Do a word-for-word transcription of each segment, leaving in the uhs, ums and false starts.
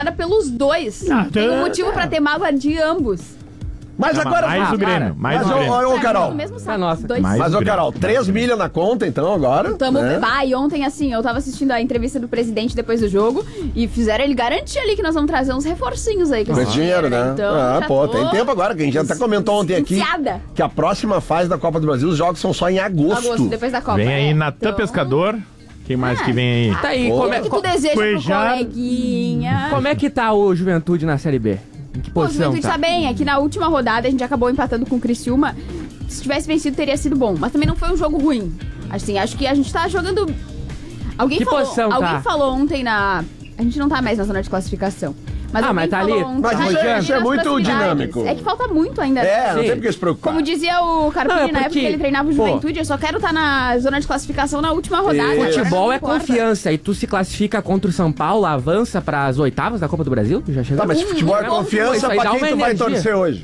magoada pelos dois. Ah, Tem um tá- motivo pra ter mágoa de ambos. Mas Não, agora... mais ah, o Grêmio, cara, mais mas, o ô, Grêmio. ô, ô, Carol, Mesmo saco, É nossa. dois. Mais mas, o ô, Grêmio. Carol, três milha na conta, então, agora? Tamo... né? Bah, e ontem, assim, eu tava assistindo a entrevista do presidente depois do jogo e fizeram ele garantir ali que nós vamos trazer uns reforcinhos aí. Com Com esse esse dinheiro, né? Então, ah, já pô, tô tem tempo agora, que a gente já até comentou ontem aqui viciada. que a próxima fase da Copa do Brasil, os jogos são só em agosto. Agosto, depois da Copa. Vem aí é. Natan Então, Pescador. Quem mais que vem aí? Tá aí, Ô. como O é, que tu deseja pro Cuejado. coleguinha? como é que tá o Juventude na Série B? Em que Pô, o posição Juventude tá? tá bem, é que na última rodada a gente acabou empatando com o Criciúma. Se tivesse vencido teria sido bom, mas também não foi um jogo ruim. Assim, acho que a gente tá jogando... Alguém Que falou, posição alguém tá? falou ontem na... A gente não tá mais na zona de classificação. Mas Ah, alguém mas tá falou ali. ontem- Mas tá isso é- ali isso é nas muito proximidades. dinâmico. É que falta muito ainda. É, não Sim. tem por que se preocupar. Como dizia o Carpini Não, é na época porque, que ele treinava o pô, Juventude, eu só quero estar na zona de classificação na última rodada. Isso. agora Futebol não é importa. confiança. E tu se classifica contra o São Paulo, avança pras oitavas da Copa do Brasil? Já chegou? Tá, mas futebol é Hum, confiança, isso aí pra dá quem uma tu vai energia. torcer hoje?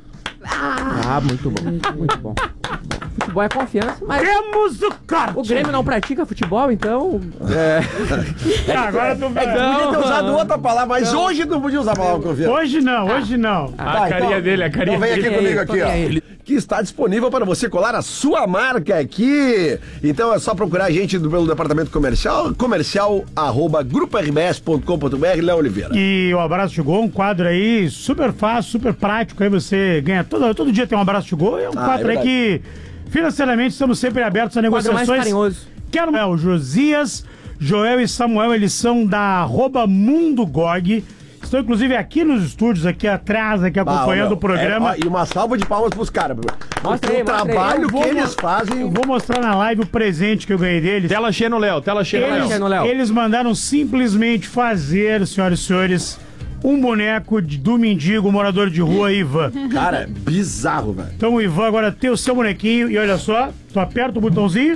Ah, muito bom. Muito bom. Futebol é confiança, mas Temos o kart. o Grêmio não pratica futebol, então... É... Ah, agora tu É que vai. podia ter usado outra palavra, mas hoje não podia usar a palavra confiança. Hoje não, hoje não. A Tá, carinha então- dele, a carinha Então vem aqui dele. comigo aí, aqui, põe ó. aí. Que está disponível para você colar a sua marca aqui. Então é só procurar a gente do, pelo departamento comercial, comercial arroba grupo r b s ponto com ponto b r, Léo Oliveira. E o Abraço Chegou, um quadro aí super fácil, super prático. Aí você ganha todo, todo dia tem um Abraço Chegou. É um Ah, quadro é aí que financeiramente estamos sempre abertos a Quadro mais negociações. carinhoso. Quero é, o Josias, Joel e Samuel, eles são da arroba Mundo Gog. Estão inclusive aqui nos estúdios, aqui atrás, aqui acompanhando Ah, o programa. é, ó, e uma salva de palmas pros caras. Porque aí, o mostra aí. trabalho Eu vou que eles mo- fazem. Eu vou mostrar na live o presente que eu ganhei deles. Tela cheia no Léo, tela cheia no Eles, Léo. no Léo. eles mandaram simplesmente fazer, senhoras e senhores, um boneco de- do mendigo morador de rua Ivan. Cara, bizarro, velho. Então o Ivan agora tem o seu bonequinho e olha só, tu aperta o botãozinho.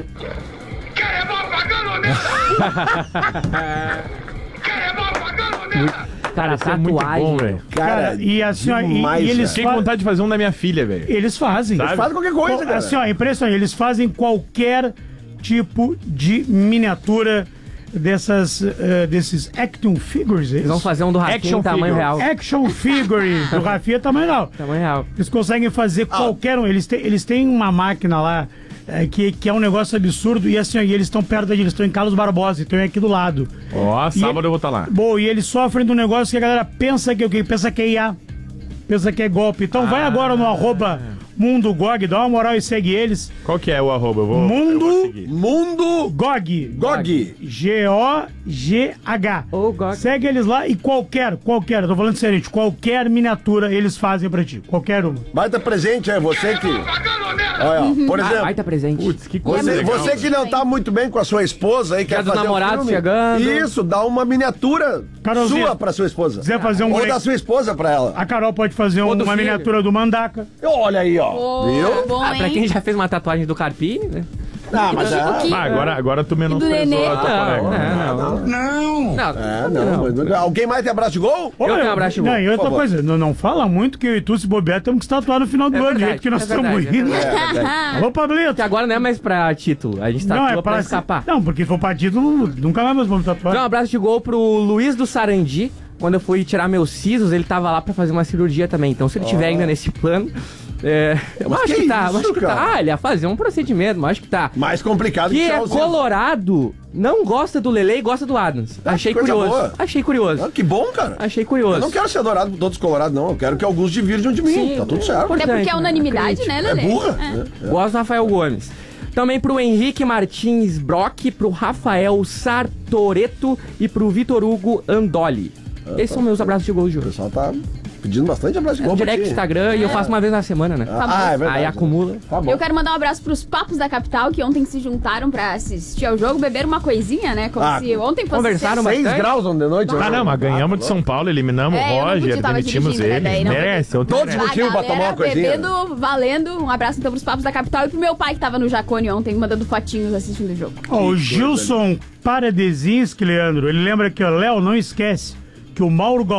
Cara, Isso é muito tatuagem. bom, velho. Cara, e assim, ó, e- demais, e eles velho. Fiquei com vontade de fazer um da minha filha, velho. Eles fazem. Sabe? Faz qualquer coisa, Co- cara. Assim, ó, impressionante. Eles fazem qualquer tipo de miniatura dessas, eh, desses action figures. Eles vão fazer um do Rafinha Action em tamanho figure. real. Action figure do Rafinha tamanho real. Tamanho real. Eles conseguem fazer Ah. qualquer um. Eles têm, eles têm uma máquina lá é, que, que é um negócio absurdo. E assim, ó, e eles estão perto da gente, eles estão em Carlos Barbosa, então é aqui do lado. Ó, E sábado ele- eu vou estar lá. Bom, e eles sofrem de um negócio que a galera pensa que é o quê? Pensa que é I A. Pensa que é golpe. Então vai agora no arroba Mundo Gog, dá uma moral e segue eles. Qual que é o arroba? Eu vou, Mundo- eu vou seguir. Mundo Gog. Gog. G O G H. Ô, Gog. Segue eles lá e qualquer, qualquer, eu tô falando sério, gente, qualquer miniatura eles fazem pra ti. Qualquer uma. Baita presente, é você que. Olha, ó, por Ah, exemplo. vai tá presente. Putz, que coisa Você, legal. você que não tá muito bem com a sua esposa aí, quer dos fazer namorados um filme, chegando. Isso, dá uma miniatura Carolzinha, sua pra sua esposa. quiser fazer um Ou boneco- da sua esposa pra ela. A Carol pode fazer um- Ou do uma filho. miniatura do Mandaca. Olha aí, ó. Pô, Viu? bom, Ah, pra hein? quem já fez uma tatuagem do Carpini, né? Ah, mas é. que- Ah, agora, agora tu menosprezou Nenê. a tua Não, colega. não, não. Não. Não, É, não, mas- Alguém mais tem abraço de gol? Ô, tenho um abraço de Não, gol, e outra por favor. coisa, não, não fala muito que eu e tu, se bobear, temos que se tatuar no final do É ano, do verdade, jeito que nós é estamos verdade, é indo. verdade. Alô, Pablito. Que agora não é mais pra título. A gente Não, tatua é pra, pra escapar. Não, porque se for pra título, nunca mais nós vamos tatuar. Então, um abraço de gol pro Luiz do Sarandi. Quando eu fui tirar meus sisos, ele tava lá pra fazer uma cirurgia também. Então, se ele tiver ainda nesse plano, é, eu Mas acho que que tá, isso, acho que cara? tá. Ah, ele ia fazer um procedimento, mas acho que tá. Mais complicado Que tirar é os dedos. colorado, não gosta do Lele e gosta do Adams. Ah, Achei que coisa curioso. boa. Achei curioso. Ah, que bom, cara. Achei curioso. Eu não quero ser adorado por todos os colorados, não. Eu quero que alguns divirjam de mim. Sim, Tá tudo é certo. Até porque é importante, né? unanimidade, Acredito. né, É Lelê? burra. É. né? Gosto do Rafael Gomes. Também pro Henrique Martins Brock, pro Rafael Sartoreto e pro Vitor Hugo Andoli. Esses são meus abraços de gol, O Júlio. pessoal tá pedindo bastante abraço de É gol um pra direct ti. Instagram e eu faço uma vez na semana, né? Ah, é verdade. Aí acumula. Tá bom. Eu quero mandar um abraço pros Papos da Capital, que ontem se juntaram pra assistir ao jogo, beberam uma coisinha, né? Como Ah, se ontem fosse conversaram, sexta. Seis bastante. graus ontem de noite. Ah, não, mas ganhamos de São Paulo, eliminamos É, eu o não Roger, podia, tava demitimos dirigindo, né, ele. daí não Merece. Ontem Todos merece. motivo pra galera tomar uma coisinha. bebendo, valendo. Um abraço então pros Papos da Capital e pro meu pai que tava no Jacone ontem, mandando fotinhos assistindo o jogo. Ó, o Gilson Paradezinski, Leandro, ele lembra que o Léo não esquece que o Mauro Gal